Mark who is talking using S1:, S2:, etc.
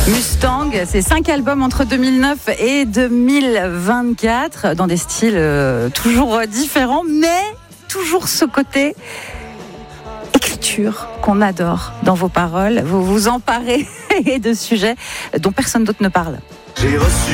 S1: Mustang, c'est 5 albums entre 2009 et 2024, dans des styles toujours différents, mais toujours ce côté écriture qu'on adore dans vos paroles. Vous vous emparez de sujets dont personne d'autre ne parle.
S2: J'ai reçu